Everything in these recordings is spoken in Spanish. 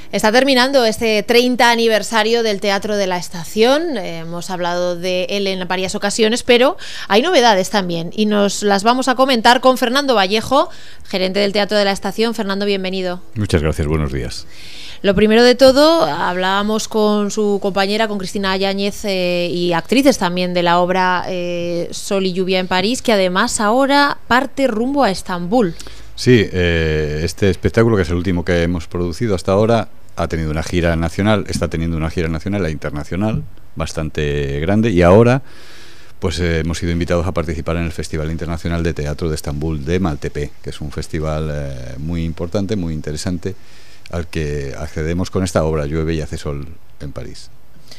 Está terminando este 30 aniversario del Teatro de la Estación. Hemos hablado de él en varias ocasiones, pero hay novedades también y nos las vamos a comentar con Fernando Vallejo, gerente del Teatro de la Estación. Fernando, bienvenido. Muchas gracias, buenos días. Lo primero de todo, hablábamos con su compañera, con Cristina Yáñez, y actrices también de la obra Sol y lluvia en París, que además ahora parte rumbo a Estambul. Sí, este espectáculo, que es el último que hemos producido hasta ahora, ha tenido una gira nacional, está teniendo una gira nacional e internacional bastante grande, y ahora pues hemos sido invitados a participar en el Festival Internacional de Teatro de Estambul de Maltepe, que es un festival muy importante, muy interesante, al que accedemos con esta obra, Llueve y hace sol en París.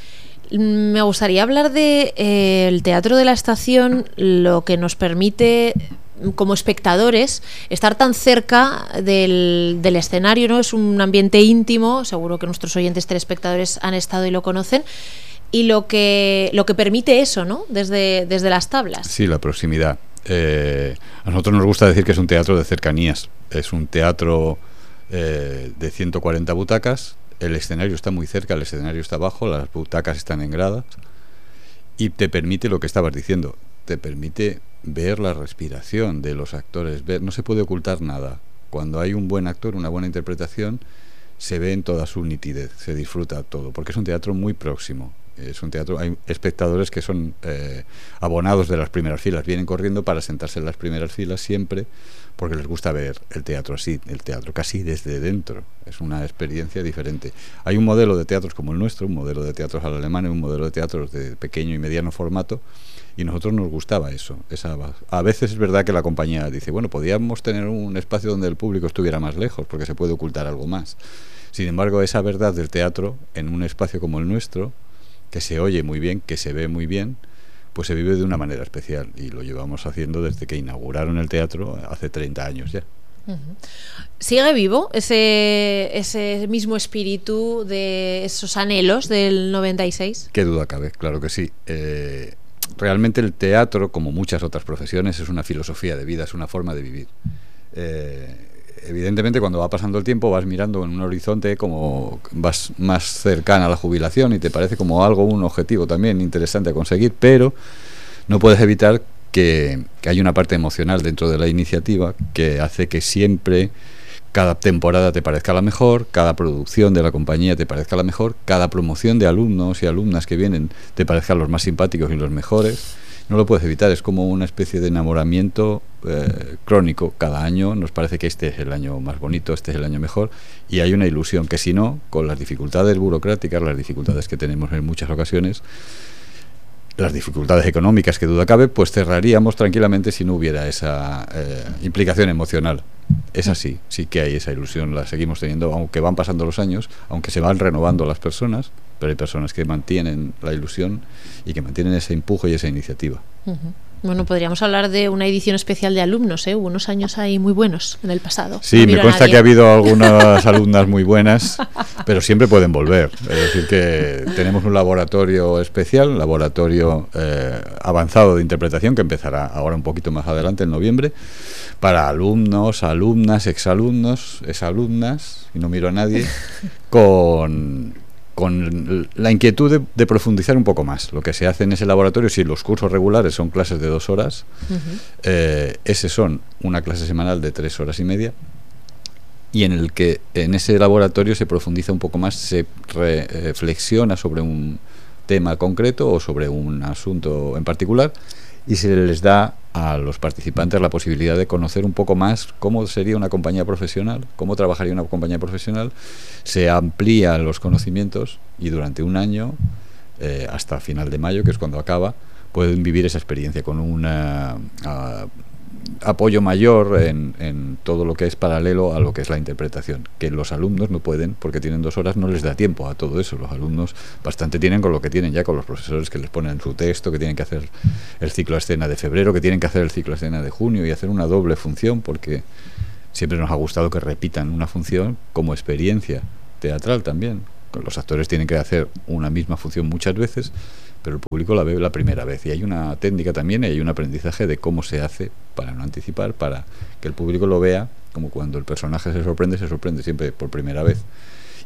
Me gustaría hablar de el Teatro de la Estación, lo que nos permite como espectadores estar tan cerca del escenario, ¿no? Es un ambiente íntimo, seguro que nuestros oyentes telespectadores han estado y lo conocen, y lo que permite eso, ¿no? Desde las tablas. Sí, la proximidad. A nosotros nos gusta decir que es un teatro de cercanías, es un teatro de 140 butacas, el escenario está muy cerca, el escenario está abajo, las butacas están en gradas, y te permite lo que estabas diciendo, te permite ver la respiración de los actores, no se puede ocultar nada. Cuando hay un buen actor, una buena interpretación, se ve en toda su nitidez, se disfruta todo, porque es un teatro muy próximo. Es un teatro, hay espectadores que son abonados de las primeras filas, vienen corriendo para sentarse en las primeras filas siempre, porque les gusta ver el teatro así, el teatro casi desde dentro. Es una experiencia diferente. Hay un modelo de teatros como el nuestro, un modelo de teatros al alemán, un modelo de teatros de pequeño y mediano formato, y a nosotros nos gustaba eso. A veces es verdad que la compañía dice, bueno, podíamos tener un espacio donde el público estuviera más lejos, porque se puede ocultar algo más. Sin embargo, esa verdad del teatro, en un espacio como el nuestro, que se oye muy bien, que se ve muy bien, pues se vive de una manera especial, y lo llevamos haciendo desde que inauguraron el teatro hace 30 años ya. ¿Sigue vivo ese mismo espíritu de esos anhelos del 96? Qué duda cabe, claro que sí. Realmente el teatro, como muchas otras profesiones, es una filosofía de vida, es una forma de vivir. Evidentemente, cuando va pasando el tiempo, vas mirando en un horizonte, como vas más cercana a la jubilación, y te parece como un objetivo también interesante a conseguir, pero no puedes evitar que hay una parte emocional dentro de la iniciativa que hace que siempre cada temporada te parezca la mejor, cada producción de la compañía te parezca la mejor, cada promoción de alumnos y alumnas que vienen te parezcan los más simpáticos y los mejores. No lo puedes evitar, es como una especie de enamoramiento crónico. Cada año nos parece que este es el año más bonito, este es el año mejor, y hay una ilusión que, si no, con las dificultades burocráticas, las dificultades que tenemos en muchas ocasiones, las dificultades económicas, que duda cabe, pues cerraríamos tranquilamente si no hubiera esa implicación emocional. Es así, sí que hay esa ilusión, la seguimos teniendo, aunque van pasando los años, aunque se van renovando las personas, pero hay personas que mantienen la ilusión y que mantienen ese empuje y esa iniciativa. Bueno, podríamos hablar de una edición especial de alumnos, ¿eh? Hubo unos años ahí muy buenos en el pasado. Sí, me consta que ha habido algunas alumnas muy buenas, pero siempre pueden volver. Es decir, que tenemos un laboratorio especial, un laboratorio avanzado de interpretación, que empezará ahora un poquito más adelante, en noviembre, para alumnos, alumnas, exalumnos, exalumnas, y no miro a nadie, con la inquietud de profundizar un poco más. Lo que se hace en ese laboratorio, si los cursos regulares son clases de 2 horas, ese son una clase semanal de 3 horas y media, y en el que en ese laboratorio se profundiza un poco más, se reflexiona sobre un tema concreto o sobre un asunto en particular, y se les da a los participantes la posibilidad de conocer un poco más cómo sería una compañía profesional, cómo trabajaría una compañía profesional. Se amplían los conocimientos, y durante un año, hasta final de mayo, que es cuando acaba, pueden vivir esa experiencia con un apoyo mayor en todo lo que es paralelo a lo que es la interpretación, que los alumnos no pueden, porque tienen 2 horas, no les da tiempo a todo eso. Los alumnos bastante tienen con lo que tienen ya, con los profesores que les ponen su texto, que tienen que hacer el ciclo a escena de febrero, que tienen que hacer el ciclo a escena de junio, y hacer una doble función, porque siempre nos ha gustado que repitan una función como experiencia teatral también. Los actores tienen que hacer una misma función muchas veces, pero el público la ve la primera vez, y hay una técnica también, y hay un aprendizaje de cómo se hace, para no anticipar, para que el público lo vea como cuando el personaje se sorprende siempre por primera vez.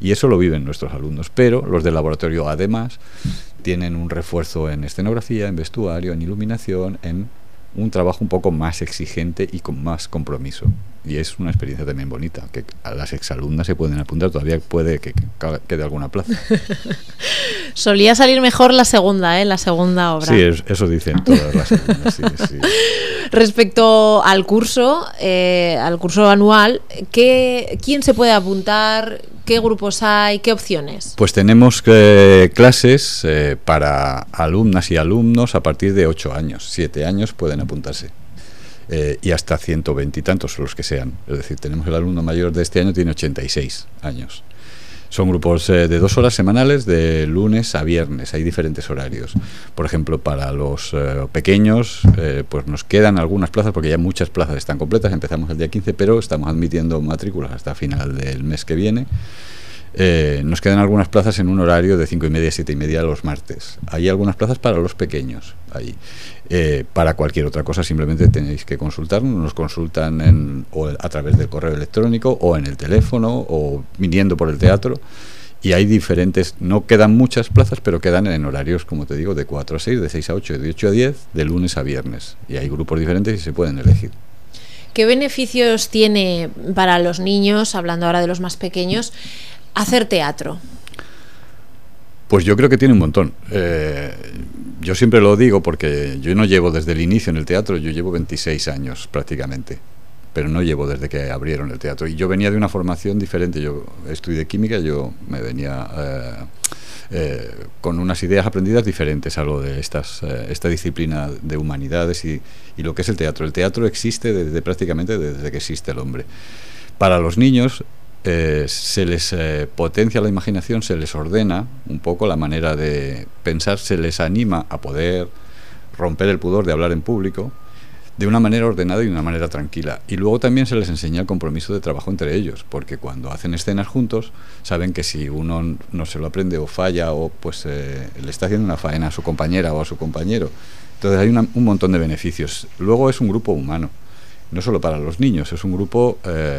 Y eso lo viven nuestros alumnos, pero los del laboratorio además tienen un refuerzo en escenografía, en vestuario, en iluminación, en un trabajo un poco más exigente y con más compromiso. Y es una experiencia también bonita, que a las exalumnas se pueden apuntar, todavía puede que quede alguna plaza. Solía salir mejor la segunda obra. Sí, eso dicen todas las alumnas, sí, sí. Respecto al curso anual, ¿quién se puede apuntar? ¿Qué grupos hay? ¿Qué opciones? Pues tenemos clases para alumnas y alumnos a partir de 8 años. 7 años pueden apuntarse. Y hasta 120 y tantos los que sean. Es decir, tenemos el alumno mayor de este año, tiene 86 años. Son grupos de 2 horas semanales, de lunes a viernes. Hay diferentes horarios. Por ejemplo, para los pequeños, pues nos quedan algunas plazas, porque ya muchas plazas están completas. Empezamos el día 15, pero estamos admitiendo matrículas hasta final del mes que viene. Nos quedan algunas plazas en un horario de 5:30 a 7:30 los martes. Hay algunas plazas para los pequeños ahí. Para cualquier otra cosa simplemente tenéis que consultarnos. Nos consultan o a través del correo electrónico o en el teléfono o viniendo por el teatro. Y hay diferentes, no quedan muchas plazas, pero quedan en horarios, como te digo, de 4 a 6, de 6 a 8, de 8 a 10, de lunes a viernes. Y hay grupos diferentes y se pueden elegir. ¿Qué beneficios tiene para los niños, hablando ahora de los más pequeños, hacer teatro? Pues yo creo que tiene un montón. Yo siempre lo digo porque yo no llevo desde el inicio en el teatro, yo llevo 26 años prácticamente, pero no llevo desde que abrieron el teatro. Y yo venía de una formación diferente, yo estudié química, yo me venía con unas ideas aprendidas diferentes a lo de esta disciplina de humanidades y lo que es el teatro. El teatro existe prácticamente desde que existe el hombre. Para los niños se les potencia la imaginación, se les ordena un poco la manera de pensar, se les anima a poder romper el pudor de hablar en público de una manera ordenada y de una manera tranquila. Y luego también se les enseña el compromiso de trabajo entre ellos, porque cuando hacen escenas juntos saben que si uno no se lo aprende o falla o pues le está haciendo una faena a su compañera o a su compañero. Entonces hay un montón de beneficios. Luego es un grupo humano, no solo para los niños, es un grupo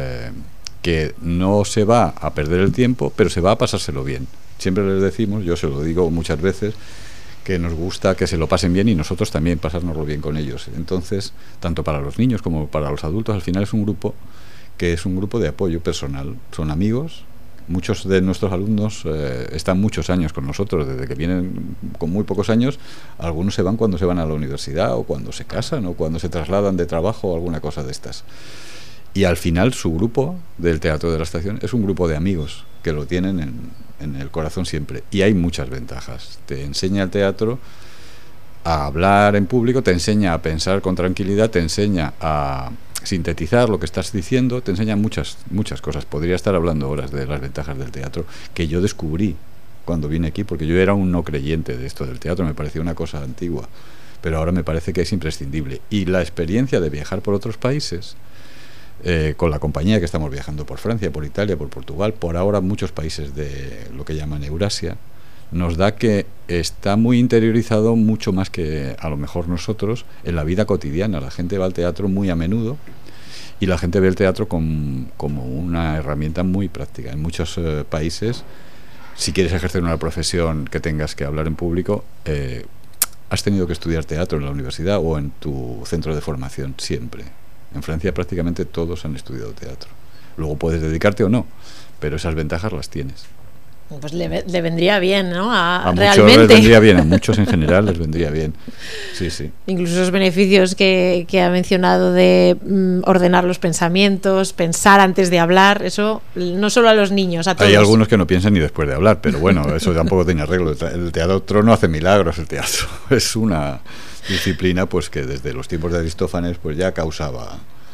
que no se va a perder el tiempo, pero se va a pasárselo bien. Siempre les decimos, yo se lo digo muchas veces, que nos gusta que se lo pasen bien y nosotros también pasárnoslo bien con ellos. Entonces, tanto para los niños como para los adultos, al final es un grupo que es un grupo de apoyo personal. Son amigos. Muchos de nuestros alumnos están muchos años con nosotros, desde que vienen con muy pocos años. Algunos se van cuando se van a la universidad o cuando se casan o cuando se trasladan de trabajo o alguna cosa de estas. Y al final su grupo del Teatro de la Estación es un grupo de amigos que lo tienen en el corazón siempre. Y hay muchas ventajas. Te enseña el teatro a hablar en público, te enseña a pensar con tranquilidad, te enseña a sintetizar lo que estás diciendo, te enseña muchas cosas. Podría estar hablando horas de las ventajas del teatro que yo descubrí cuando vine aquí, porque yo era un no creyente de esto del teatro, me parecía una cosa antigua, pero ahora me parece que es imprescindible. Y la experiencia de viajar por otros países, con la compañía que estamos viajando por Francia, por Italia, por Portugal, por ahora muchos países de lo que llaman Eurasia, nos da que está muy interiorizado, mucho más que a lo mejor nosotros, en la vida cotidiana. La gente va al teatro muy a menudo y la gente ve el teatro como una herramienta muy práctica. En muchos países, si quieres ejercer una profesión que tengas que hablar en público, has tenido que estudiar teatro en la universidad o en tu centro de formación, siempre. En Francia prácticamente todos han estudiado teatro. Luego puedes dedicarte o no, pero esas ventajas las tienes. Pues le vendría bien, ¿no? A realmente. muchos les vendría bien, a muchos en general les vendría bien. Sí, sí. Incluso esos beneficios que ha mencionado de ordenar los pensamientos, pensar antes de hablar, eso no solo a los niños, a todos. Hay algunos que no piensan ni después de hablar, pero bueno, eso tampoco tiene arreglo. El teatro no hace milagros, el teatro es una disciplina pues que desde los tiempos de Aristófanes pues ya causaba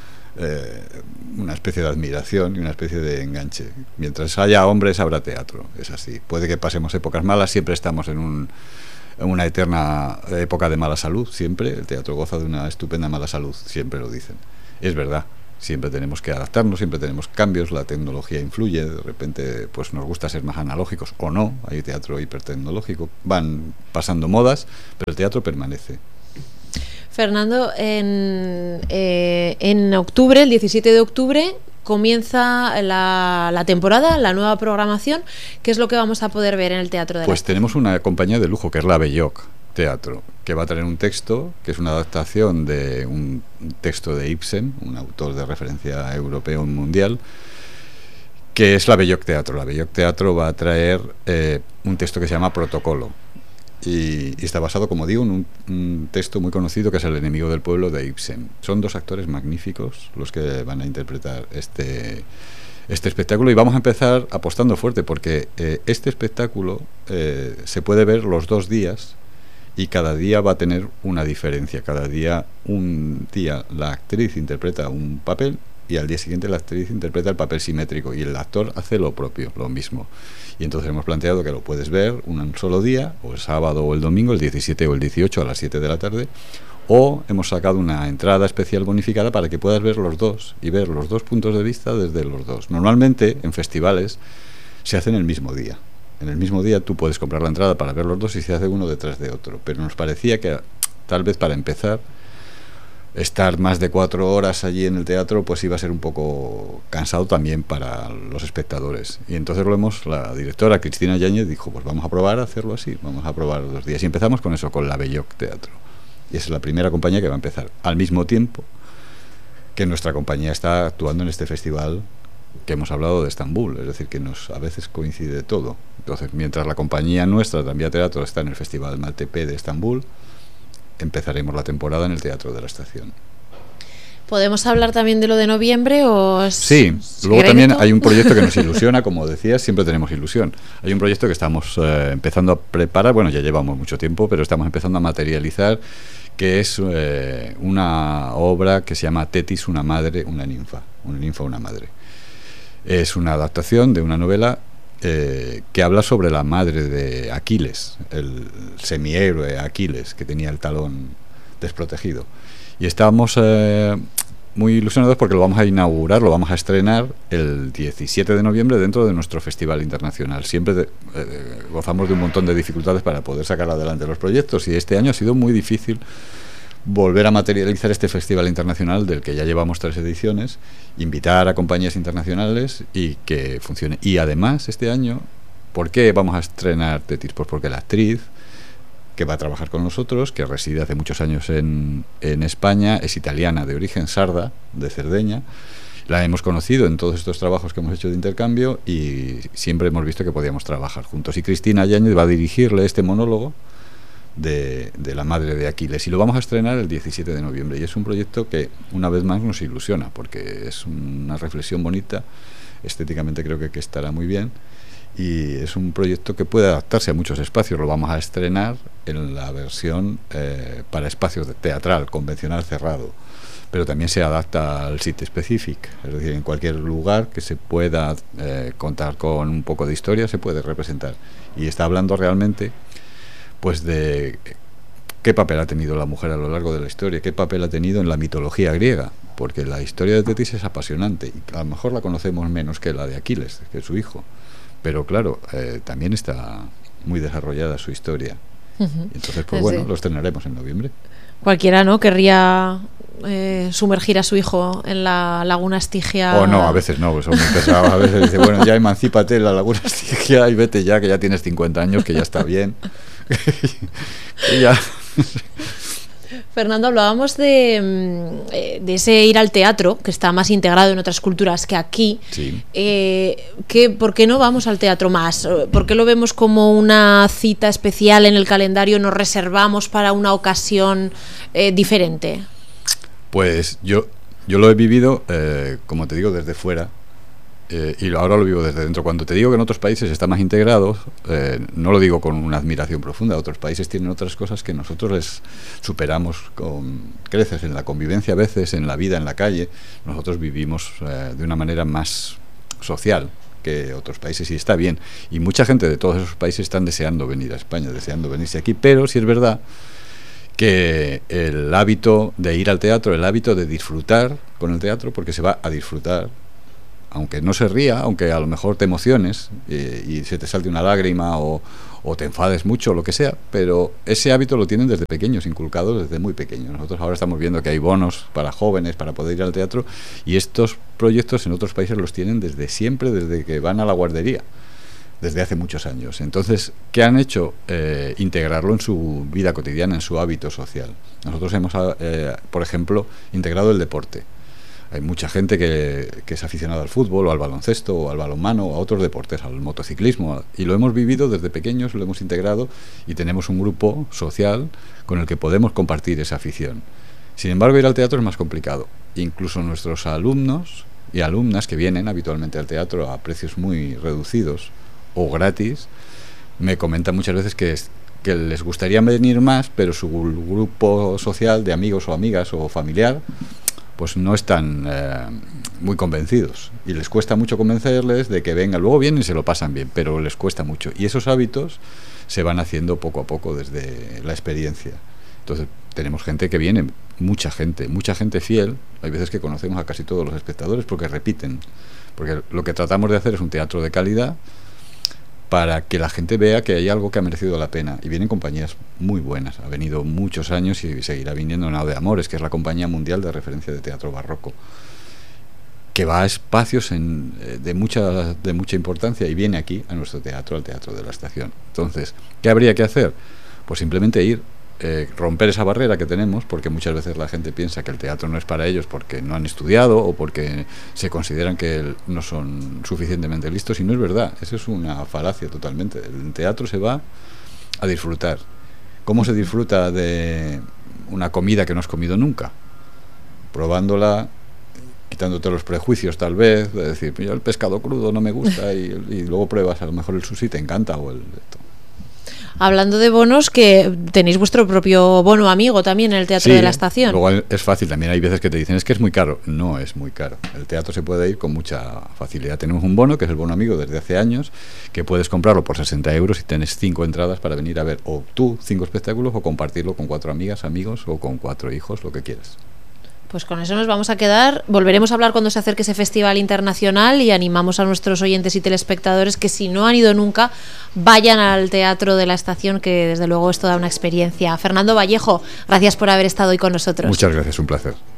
una especie de admiración y una especie de enganche. Mientras haya hombres habrá teatro, es así. Puede que pasemos épocas malas, siempre estamos en una eterna época de mala salud, siempre. El teatro goza de una estupenda mala salud, siempre lo dicen. Es verdad, siempre tenemos que adaptarnos, siempre tenemos cambios, la tecnología influye, de repente pues nos gusta ser más analógicos o no, hay teatro hipertecnológico, van pasando modas, pero el teatro permanece. Fernando, en octubre, el 17 de octubre, comienza la temporada, la nueva programación. ¿Qué es lo que vamos a poder ver en el Teatro de la Pues Estación? tenemos una compañía de lujo que es la Belloc Teatro, que va a tener un texto que es una adaptación de un texto de Ibsen, un autor de referencia europeo y mundial, que es la Belloc Teatro. La Belloc Teatro va a traer un texto que se llama Protocolo, y está basado, como digo, en un texto muy conocido que es El enemigo del pueblo de Ibsen. Son dos actores magníficos los que van a interpretar este espectáculo, y vamos a empezar apostando fuerte porque este espectáculo se puede ver los 2 días, y cada día va a tener una diferencia. Cada día, un día la actriz interpreta un papel y al día siguiente la actriz interpreta el papel simétrico y el actor hace lo propio, lo mismo. Y entonces hemos planteado que lo puedes ver un solo día, o el sábado o el domingo, el 17 o el 18 a las 7 de la tarde, o hemos sacado una entrada especial bonificada para que puedas ver los dos y ver los dos puntos de vista desde los dos. Normalmente en festivales se hacen el mismo día. En el mismo día tú puedes comprar la entrada para ver los dos y se hace uno detrás de otro, pero nos parecía que tal vez para empezar estar más de 4 horas allí en el teatro pues iba a ser un poco cansado también para los espectadores, y entonces la directora Cristina Yáñez dijo, pues vamos a probar a hacerlo así, vamos a probar 2 días, y empezamos con eso, con la Belloc Teatro, y esa es la primera compañía que va a empezar al mismo tiempo que nuestra compañía está actuando en este festival que hemos hablado de Estambul, es decir, que a veces coincide todo. Entonces, mientras la compañía nuestra, Tranvía Teatro, está en el Festival Maltepe de Estambul, empezaremos la temporada en el Teatro de la Estación. ¿Podemos hablar también de lo de noviembre? Sí, luego también hay un proyecto que nos ilusiona, como decías, siempre tenemos ilusión. Hay un proyecto que estamos empezando a preparar, bueno, ya llevamos mucho tiempo, pero estamos empezando a materializar, que es una obra que se llama Tetis, una madre, una ninfa, una madre. Es una adaptación de una novela que habla sobre la madre de Aquiles, el semihéroe Aquiles, que tenía el talón desprotegido. Y estamos muy ilusionados porque lo vamos a inaugurar, lo vamos a estrenar el 17 de noviembre dentro de nuestro festival internacional. Siempre gozamos de un montón de dificultades para poder sacar adelante los proyectos, y este año ha sido muy difícil volver a materializar este festival internacional del que ya llevamos 3 ediciones, invitar a compañías internacionales y que funcione. Y además este año, ¿por qué vamos a estrenar Tetis? Pues porque la actriz que va a trabajar con nosotros, que reside hace muchos años en España, es italiana de origen, sarda, de Cerdeña. La hemos conocido en todos estos trabajos que hemos hecho de intercambio y siempre hemos visto que podíamos trabajar juntos. Y Cristina Yáñez va a dirigirle este monólogo de la madre de Aquiles, y lo vamos a estrenar el 17 de noviembre, y es un proyecto que una vez más nos ilusiona porque es una reflexión bonita, estéticamente creo que estará muy bien, y es un proyecto que puede adaptarse a muchos espacios. Lo vamos a estrenar en la versión para espacios teatral convencional cerrado, pero también se adapta al sitio específico, es decir, en cualquier lugar que se pueda contar con un poco de historia se puede representar, y está hablando realmente pues de qué papel ha tenido la mujer a lo largo de la historia, qué papel ha tenido en la mitología griega, porque la historia de Tetis es apasionante y a lo mejor la conocemos menos que la de Aquiles, que es su hijo, pero claro, también está muy desarrollada su historia. Entonces, pues bueno, lo estrenaremos en noviembre. Cualquiera, ¿no?, querría sumergir a su hijo en la laguna Estigia. O no, a veces no, pues son muy pesados. A veces dice, bueno, ya emancípate en la laguna Estigia y vete ya, que ya tienes 50 años, que ya está bien. Y ya. Fernando, hablábamos de ese ir al teatro, que está más integrado en otras culturas que aquí. Sí. ¿Por qué no vamos al teatro más? ¿Por qué lo vemos como una cita especial en el calendario? ¿Nos reservamos para una ocasión diferente? Pues yo lo he vivido, como te digo, desde fuera. Y ahora lo vivo desde dentro. Cuando te digo que en otros países está más integrado, no lo digo con una admiración profunda. Otros países tienen otras cosas que nosotros les superamos con creces en la convivencia, a veces en la vida, en la calle. Nosotros vivimos de una manera más social que otros países, y está bien. Y mucha gente de todos esos países están deseando venir a España, deseando venirse aquí. Pero sí es verdad que el hábito de ir al teatro, el hábito de disfrutar con el teatro, porque se va a disfrutar, aunque no se ría, aunque a lo mejor te emociones y se te salte una lágrima o o te enfades mucho, lo que sea, pero ese hábito lo tienen desde pequeños, inculcados desde muy pequeños. Nosotros ahora estamos viendo que hay bonos para jóvenes para poder ir al teatro, y estos proyectos en otros países los tienen desde siempre, desde que van a la guardería, desde hace muchos años. Entonces, ¿qué han hecho? Integrarlo en su vida cotidiana, en su hábito social. Nosotros hemos, por ejemplo, integrado el deporte. Hay mucha gente que es aficionada al fútbol o al baloncesto o al balonmano o a otros deportes, al motociclismo, y lo hemos vivido desde pequeños, lo hemos integrado y tenemos un grupo social con el que podemos compartir esa afición. Sin embargo, ir al teatro es más complicado. Incluso nuestros alumnos y alumnas que vienen habitualmente al teatro a precios muy reducidos o gratis, me comentan muchas veces que les gustaría venir más, pero su grupo social de amigos o amigas o familiar pues no están muy convencidos, y les cuesta mucho convencerles de que vengan. Luego vienen y se lo pasan bien, pero les cuesta mucho, y esos hábitos se van haciendo poco a poco desde la experiencia. Entonces tenemos gente que viene, mucha gente fiel. Hay veces que conocemos a casi todos los espectadores porque repiten, porque lo que tratamos de hacer es un teatro de calidad para que la gente vea que hay algo que ha merecido la pena, y vienen compañías muy buenas. Ha venido muchos años y seguirá viniendo Nao de Amores, que es la compañía mundial de referencia de teatro barroco, que va a espacios de mucha importancia, y viene aquí a nuestro teatro, al Teatro de la Estación. Entonces, ¿qué habría que hacer? Pues simplemente ir, romper esa barrera que tenemos, porque muchas veces la gente piensa que el teatro no es para ellos porque no han estudiado o porque se consideran que no son suficientemente listos, y no es verdad. Eso es una falacia totalmente. El teatro se va a disfrutar. ¿Cómo se disfruta de una comida que no has comido nunca? Probándola, quitándote los prejuicios tal vez, de decir, yo el pescado crudo no me gusta, y luego pruebas a lo mejor el sushi, te encanta, o el... Hablando de bonos, que tenéis vuestro propio bono amigo también en el Teatro de la Estación. Luego es fácil, también hay veces que te dicen es que es muy caro. No es muy caro. El teatro se puede ir con mucha facilidad. Tenemos un bono, que es el bono amigo desde hace años, que puedes comprarlo por 60 euros y tienes 5 entradas para venir a ver, o tú 5 espectáculos, o compartirlo con 4 amigas, amigos, o con 4 hijos, lo que quieras. Pues con eso nos vamos a quedar. Volveremos a hablar cuando se acerque ese festival internacional, y animamos a nuestros oyentes y telespectadores que, si no han ido nunca, vayan al Teatro de la Estación, que desde luego es toda una experiencia. Fernando Vallejo, gracias por haber estado hoy con nosotros. Muchas gracias, un placer.